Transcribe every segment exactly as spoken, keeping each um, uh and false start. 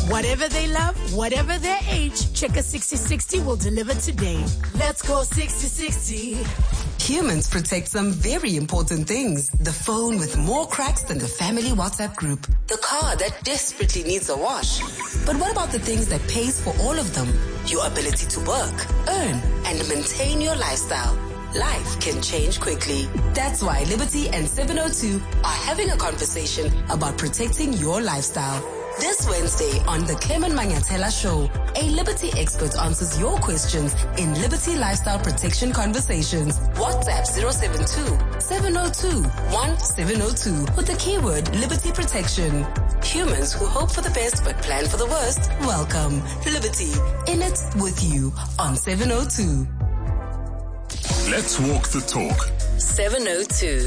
Whatever they love, whatever their age, Checker sixty sixty will deliver today. Let's go sixty sixty. Humans protect some very important things. The phone with more cracks than the family WhatsApp group. The car that desperately needs a wash. But what about the things that pays for all of them? Your ability to work, earn, and maintain your lifestyle. Life can change quickly. That's why Liberty and seven oh two are having a conversation about protecting your lifestyle. This Wednesday on the Clement Mangatela Show, a Liberty expert answers your questions in Liberty Lifestyle Protection Conversations. WhatsApp zero seven two, seven oh two, one seven oh two with the keyword Liberty Protection. Humans who hope for the best but plan for the worst, welcome. Liberty, in it with you on seven oh two. Let's walk the talk. seven oh two.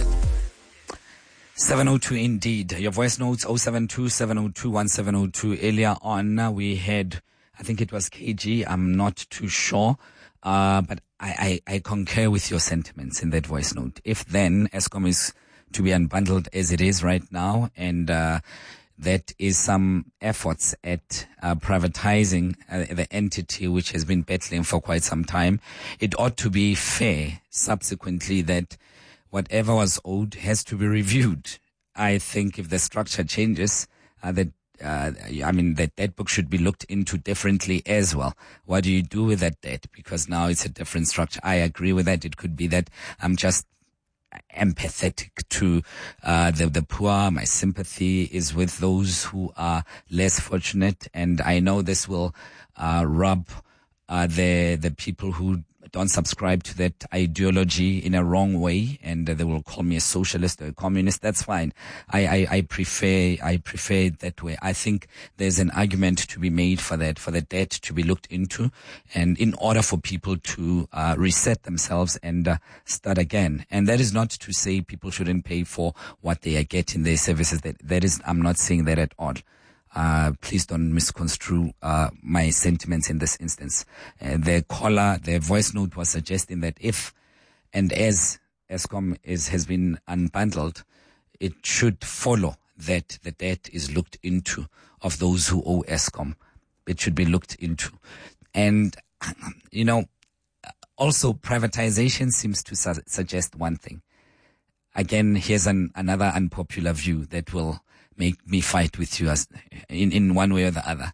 seven oh two indeed. Your voice notes oh seven two, seven oh two, one seven oh two. Earlier on, uh, we had, I think it was K G, I'm not too sure, uh, but I, I, I concur with your sentiments in that voice note. If then Eskom is to be unbundled as it is right now, and uh, that is some efforts at uh, privatizing uh, the entity which has been battling for quite some time, it ought to be fair subsequently that whatever was owed has to be reviewed. I think if the structure changes, uh, that uh, I mean, that debt book should be looked into differently as well. What do you do with that debt? Because now it's a different structure. I agree with that. It could be that I'm just empathetic to uh, the the poor. My sympathy is with those who are less fortunate, and I know this will uh, rub uh, the the people who don't subscribe to that ideology in a wrong way, and uh, they will call me a socialist or a communist. That's fine. I, I, I prefer, I prefer it that way. I think there's an argument to be made for that, for the debt to be looked into, and in order for people to uh, reset themselves and uh, start again. And that is not to say people shouldn't pay for what they are getting, their services. That, that is, I'm not saying that at all. Uh, please don't misconstrue uh, my sentiments in this instance. Uh, the caller, the voice note was suggesting that if and as Eskom is, has been unbundled, it should follow that the debt is looked into of those who owe Eskom. It should be looked into. And, you know, also privatization seems to su- suggest one thing. Again, here's an, another unpopular view that will make me fight with you as in, in one way or the other.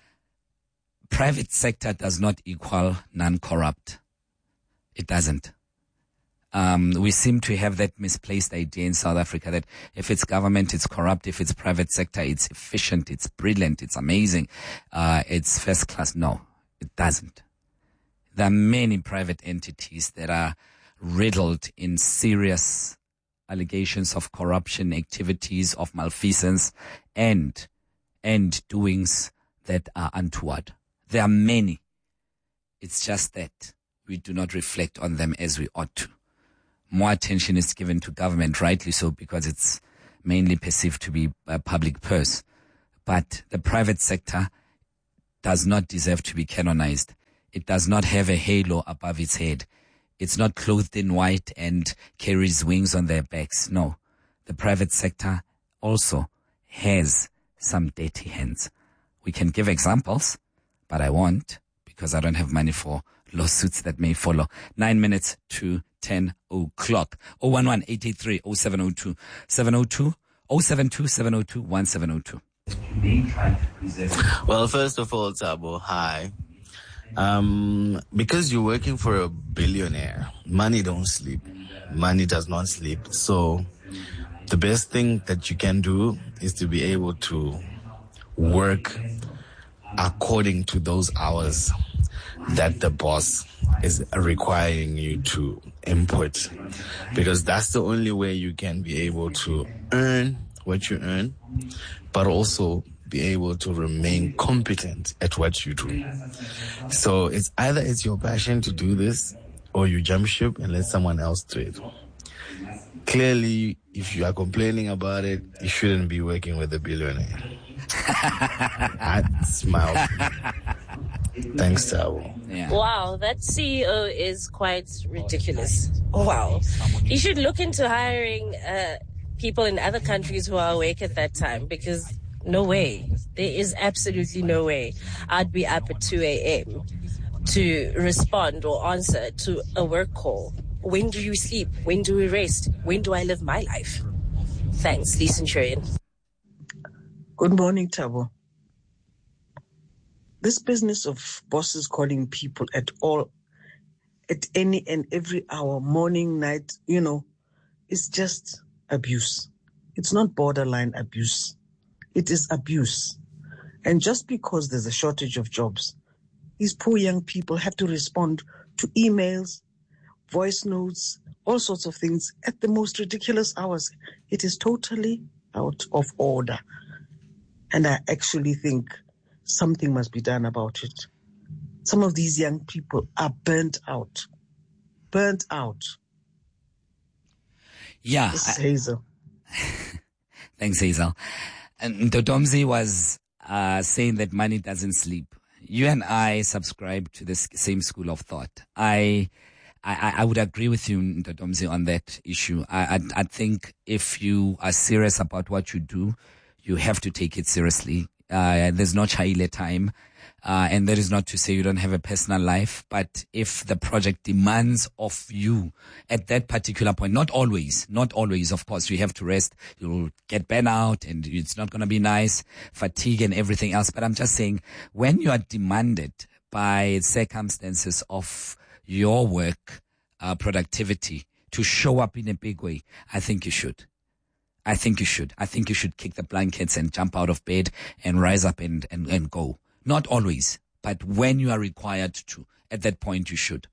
Private sector does not equal non-corrupt. It doesn't. Um, we seem to have that misplaced idea in South Africa that if it's government, it's corrupt. If it's private sector, it's efficient, it's brilliant, it's amazing, uh, it's first class. No, it doesn't. There are many private entities that are riddled in serious allegations of corruption, activities of malfeasance, and and doings that are untoward. There are many. It's just that we do not reflect on them as we ought to. More attention is given to government, rightly so, because it's mainly perceived to be a public purse. But the private sector does not deserve to be canonized. It does not have a halo above its head. It's not clothed in white and carries wings on their backs. No, the private sector also has some dirty hands. We can give examples, but I won't because I don't have money for lawsuits that may follow. Nine minutes to ten o'clock. oh one one, eight eight three, oh seven oh two, seven oh two, oh seven two, seven oh two, one seven oh two. Well, first of all, Tabo, hi. Um, because you're working for a billionaire, money don't sleep. Money does not sleep. So the best thing that you can do is to be able to work according to those hours that the boss is requiring you to input. Because that's the only way you can be able to earn what you earn, but also be able to remain competent at what you do. So it's either it's your passion to do this or you jump ship and let someone else do it. Clearly, if you are complaining about it, you shouldn't be working with a billionaire. That's my opinion. Thanks, Tabo. Yeah. Wow, that C E O is quite ridiculous. Wow. You should look into hiring uh, people in other countries who are awake at that time, because No way. There is absolutely no way I'd be up at two a.m. to respond or answer to a work call. When do you sleep? When do we rest? When do I live my life? Thanks, Lee Centurion. Good morning, Thabo. This business of bosses calling people at all, at any and every hour, morning, night, you know, is just abuse. It's not borderline abuse. It is abuse. And just because there's a shortage of jobs, these poor young people have to respond to emails, voice notes, all sorts of things at the most ridiculous hours. It is totally out of order. And I actually think something must be done about it. Some of these young people are burnt out. Burnt out. Yeah. This is Hazel. Thanks, Hazel. And Ntodomzi was uh, saying that money doesn't sleep. You and I subscribe to this same school of thought. I I, I would agree with you, Ntodomzi, on that issue. I, I I think if you are serious about what you do, you have to take it seriously. Uh, there's no chaile time. Uh, and that is not to say you don't have a personal life, but if the project demands of you at that particular point, not always, not always, of course, you have to rest, you'll get burnout and it's not going to be nice, fatigue and everything else. But I'm just saying, when you are demanded by circumstances of your work, uh, productivity to show up in a big way, I think you should. I think you should. I think you should kick the blankets and jump out of bed and rise up and, and, and go. Not always, but when you are required to, at that point you should.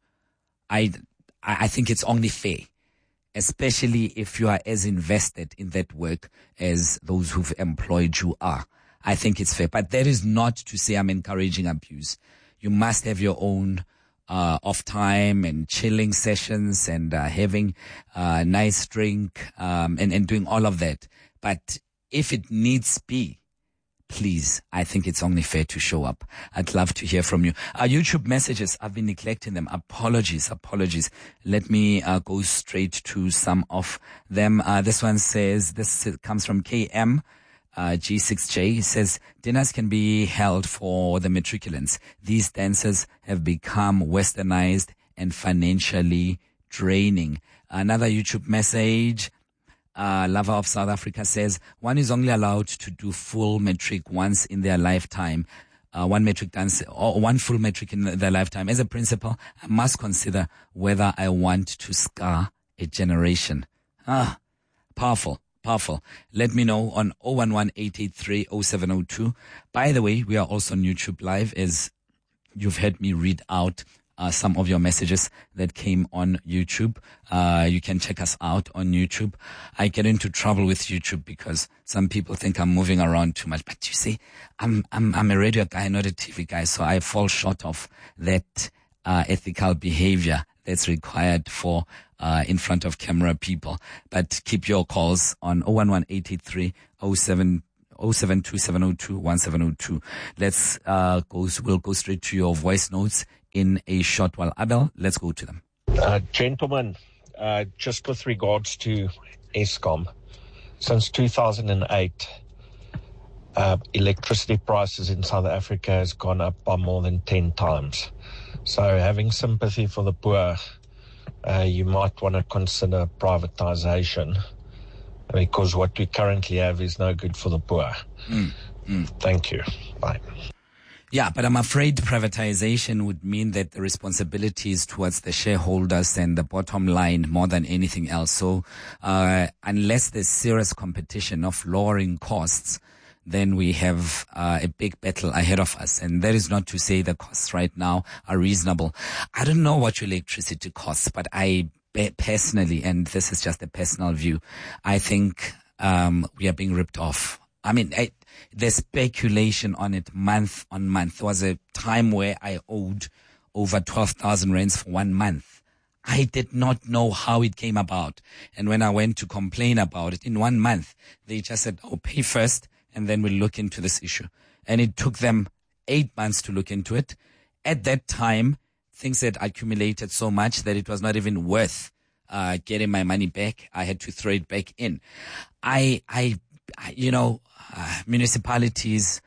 I, I think it's only fair, especially if you are as invested in that work as those who've employed you are. I think it's fair, but that is not to say I'm encouraging abuse. You must have your own uh, off time and chilling sessions and uh, having a nice drink um, and, and doing all of that. But if it needs be, please, I think it's only fair to show up. I'd love to hear from you. Our YouTube messages, I've been neglecting them. Apologies, apologies. Let me uh, go straight to some of them. Uh, this one says, this comes from K M uh, G six J. It says, dinners can be held for the matriculants. These dancers have become westernized and financially draining. Another YouTube message. Uh, Lover of South Africa says, one is only allowed to do full metric once in their lifetime. Uh, one metric dance, or one full metric in their lifetime. As a principal, I must consider whether I want to scar a generation. Ah, powerful, powerful. Let me know on zero one one eight eight three zero seven zero two. By the way, we are also on YouTube Live, as you've heard me read out Uh, some of your messages that came on YouTube. Uh, you can check us out on YouTube. I get into trouble with YouTube because some people think I'm moving around too much. But you see, I'm, I'm, I'm a radio guy, not a T V guy. So I fall short of that, uh, ethical behavior that's required for, uh, in front of camera people. But keep your calls on zero one one eight eight three zero seven zero seven two seven zero two one seven zero two. Let's, uh, go, we'll go straight to your voice notes in a short while. Abel, let's go to them. Uh, gentlemen, uh, just with regards to Eskom, since two thousand eight, uh, electricity prices in South Africa has gone up by more than ten times. So having sympathy for the poor, uh, you might want to consider privatization, because what we currently have is no good for the poor. Mm, mm. Thank you. Bye. Yeah, but I'm afraid privatization would mean that the responsibility is towards the shareholders and the bottom line more than anything else. So, uh, unless there's serious competition of lowering costs, then we have uh, a big battle ahead of us. And that is not to say the costs right now are reasonable. I don't know what your electricity costs, but I personally, and this is just a personal view, I think um, we are being ripped off. I mean, I, the speculation on it month on month. There was a time where I owed over twelve thousand rands for one month. I did not know how it came about. And when I went to complain about it in one month, they just said, oh, pay first and then we'll look into this issue. And it took them eight months to look into it. At that time, things had accumulated so much that it was not even worth uh getting my money back. I had to throw it back in. I, I, you know, uh, municipalities,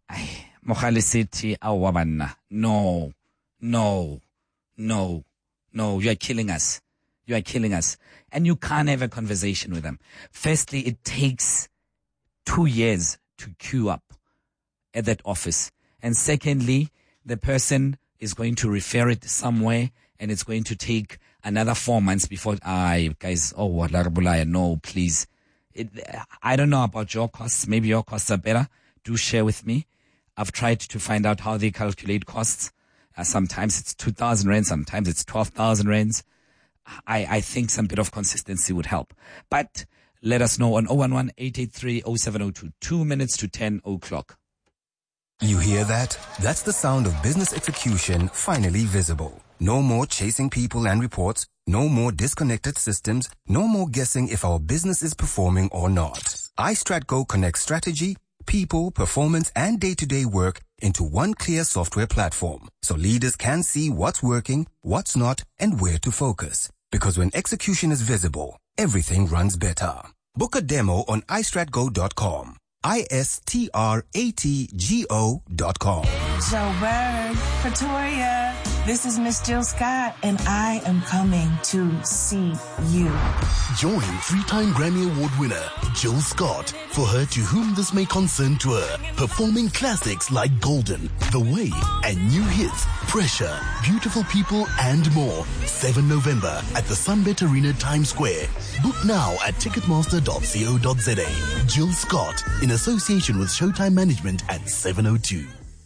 Mogale City, Awabanna. No, no, no, no. You are killing us. You are killing us. And you can't have a conversation with them. Firstly, it takes two years to queue up at that office. And secondly, the person is going to refer it somewhere and it's going to take another four months before, ah, guys, oh, what, no, please. It, I don't know about your costs. Maybe your costs are better. Do share with me. I've tried to find out how they calculate costs. Uh, sometimes it's two thousand rands. Sometimes it's twelve thousand rands. I, I think some bit of consistency would help. But let us know on zero one one, eight eight three, zero seven zero two. Two minutes to ten o'clock. You hear that? That's the sound of business execution finally visible. No more chasing people and reports. No more disconnected systems. No more guessing if our business is performing or not. iStratGo connects strategy, people, performance, and day-to-day work into one clear software platform, so leaders can see what's working, what's not, and where to focus. Because when execution is visible, everything runs better. Book a demo on i strat go dot com. I S T R A T G O dot com. Joburg, Pretoria, this is Miss Jill Scott, and I am coming to see you. Join three-time Grammy Award winner Jill Scott for her To Whom This May Concern tour, performing classics like Golden, The Way, and new hits Pressure, Beautiful People, and more. seventh of November at the Sunbet Arena, Times Square. Book now at ticketmaster dot co dot za. Jill Scott, in association with Showtime Management at seven oh two.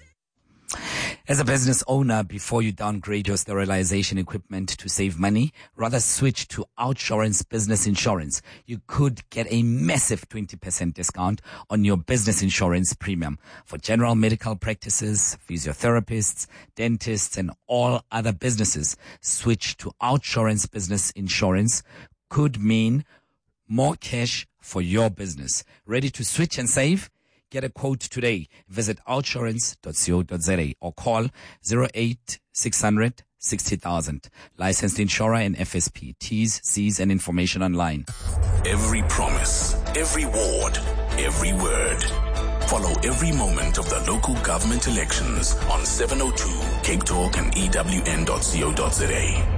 As a business owner, before you downgrade your sterilization equipment to save money, rather switch to OUTsurance Business Insurance. You could get a massive twenty percent discount on your business insurance premium for general medical practices, physiotherapists, dentists, and all other businesses. Switch to OUTsurance Business Insurance could mean more cash for your business. Ready to switch and save? Get a quote today. Visit outsurance dot co dot za or call zero eight six hundred sixty thousand. Licensed insurer and F S P. T's, C's and information online. Every promise, every ward, every word. Follow every moment of the local government elections on seven oh two, Cape Talk and E W N dot co dot za.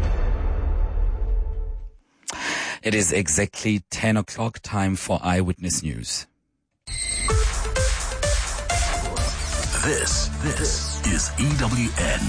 It is exactly ten o'clock, time for Eyewitness News. This, this is E W N.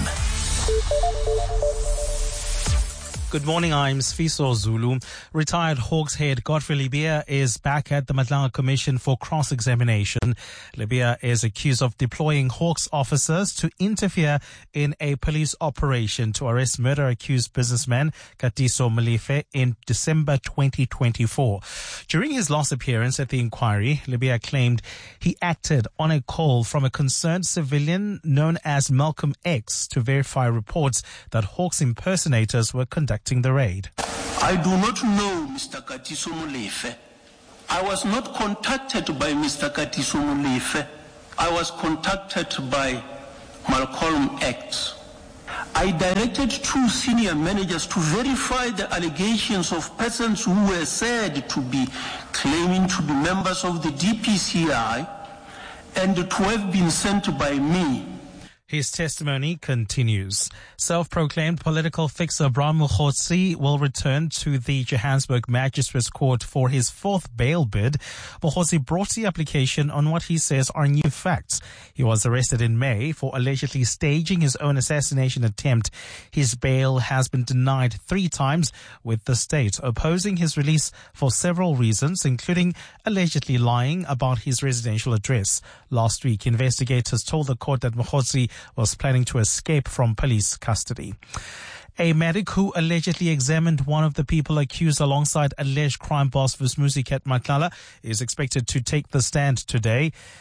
Good morning, I'm Sfiso Zulu. Retired Hawks head Godfrey Lebeya is back at the Matlanga Commission for cross-examination. Lebeya is accused of deploying Hawks officers to interfere in a police operation to arrest murder-accused businessman Katiso Molefe in December twenty twenty-four. During his last appearance at the inquiry, Lebeya claimed he acted on a call from a concerned civilian known as Malcolm X to verify reports that Hawks impersonators were conducting the raid. I do not know Mister Katiso Molefe. I was not contacted by Mister Katiso Molefe. I was contacted by Malcolm X. I directed two senior managers to verify the allegations of persons who were said to be claiming to be members of the D P C I and to have been sent by me. His testimony continues. Self-proclaimed political fixer Bram Mogotsi will return to the Johannesburg Magistrates Court for his fourth bail bid. Mogotsi brought the application on what he says are new facts. He was arrested in May for allegedly staging his own assassination attempt. His bail has been denied three times, with the state opposing his release for several reasons, including allegedly lying about his residential address. Last week, investigators told the court that Mogotsi was planning to escape from police custody. A medic who allegedly examined one of the people accused alongside alleged crime boss Vusmuzi Matlala is expected to take the stand today.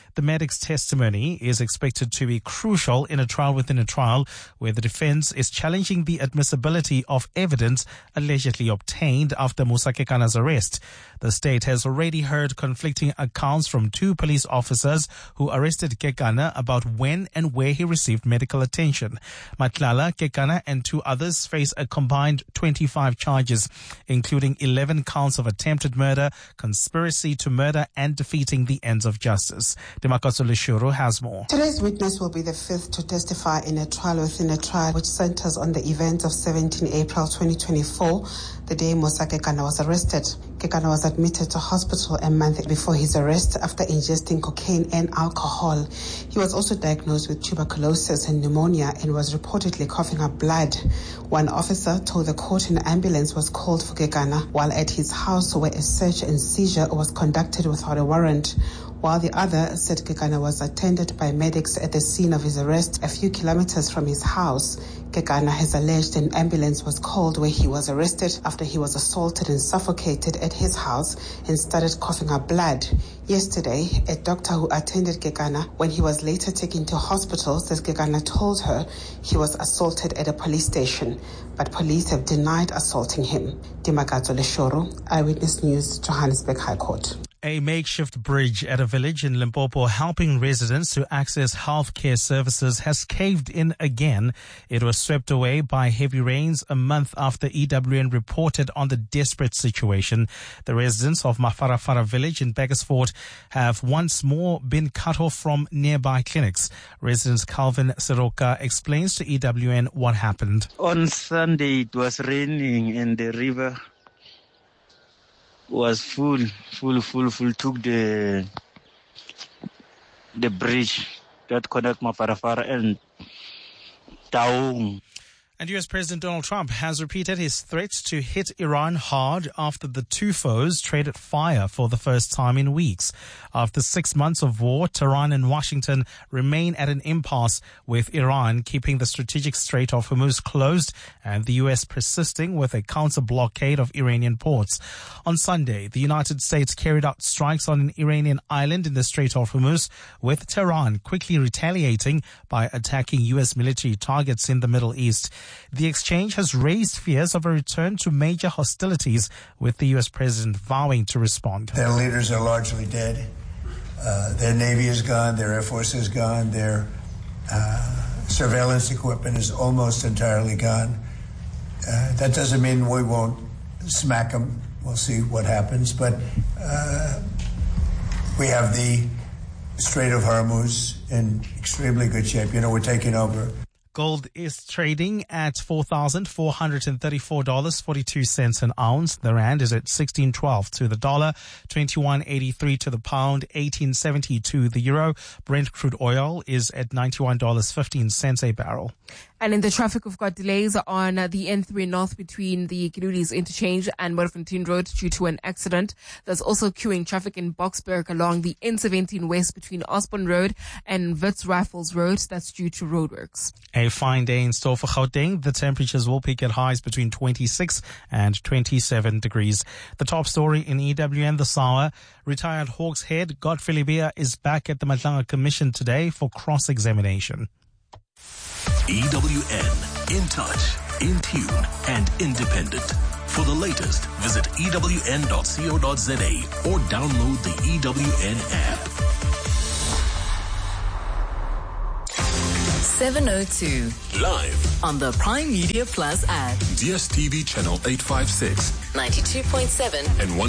The medic's testimony is expected to be crucial in a trial within a trial where the defense is challenging the admissibility of evidence allegedly obtained after Musa Kekana's arrest. The state has already heard conflicting accounts from two police officers who arrested Kekana about when and where he received medical attention. Matlala, Kekana and two others face a combined twenty-five charges, including eleven counts of attempted murder, conspiracy to murder and defeating the ends of justice. Demakaso Leshuru has more. Today's witness will be the fifth to testify in a trial within a trial which centers on the events of seventeenth April twenty twenty-four, the day Musa Kekana was arrested. Kekana was admitted to hospital a month before his arrest after ingesting cocaine and alcohol. He was also diagnosed with tuberculosis and pneumonia and was reportedly coughing up blood. One officer told the court an ambulance was called for Kekana while at his house where a search and seizure was conducted without a warrant, while the other said Kekana was attended by medics at the scene of his arrest a few kilometers from his house. Kekana has alleged an ambulance was called where he was arrested after he was assaulted and suffocated at his house and started coughing up blood. Yesterday, a doctor who attended Kekana when he was later taken to hospital says Kekana told her he was assaulted at a police station, but police have denied assaulting him. Dimakato Leshoro, Eyewitness News, Johannesburg High Court. A makeshift bridge at a village in Limpopo helping residents to access healthcare services has caved in again. It was swept away by heavy rains a month after E W N reported on the desperate situation. The residents of Mafarafara village in Begersfort have once more been cut off from nearby clinics. Resident Calvin Siroka explains to E W N what happened. On Sunday it was raining and the river was full, full, full, full, took the the bridge that connect Mafarafara and Taung. And U S President Donald Trump has repeated his threats to hit Iran hard after the two foes traded fire for the first time in weeks. After six months of war, Tehran and Washington remain at an impasse, with Iran keeping the strategic Strait of Hormuz closed and the U S persisting with a counter-blockade of Iranian ports. On Sunday, the United States carried out strikes on an Iranian island in the Strait of Hormuz, with Tehran quickly retaliating by attacking U S military targets in the Middle East. The exchange has raised fears of a return to major hostilities, with the U S president vowing to respond. Their leaders are largely dead. Uh, their Navy is gone. Their Air Force is gone. Their uh, surveillance equipment is almost entirely gone. Uh, that doesn't mean we won't smack them. We'll see what happens. But uh, we have the Strait of Hormuz in extremely good shape. You know, we're taking over. Gold is trading at four thousand four hundred thirty-four dollars and forty-two cents an ounce. The rand is at sixteen twelve to the dollar, twenty-one eighty-three to the pound, eighteen seventy to the euro. Brent crude oil is at ninety-one dollars and fifteen cents a barrel. And in the traffic, we've got delays on uh, the N three North between the Kinulis Interchange and Modderfontein Road due to an accident. There's also queuing traffic in Boksburg along the N seventeen West between Osborne Road and Wits Rifles Road. That's due to roadworks. A fine day in store for Gauteng. The temperatures will peak at highs between twenty-six and twenty-seven degrees. The top story in E W N this hour: retired Hawks head Godfrey Lebeya is back at the Madlanga Commission today for cross-examination. E W N, in touch, in tune, and independent. For the latest, visit E W N dot co dot za or download the E W N app. seven oh two. Live on the Prime Media Plus app. D S T V channel eight fifty-six. ninety-two point seven. And one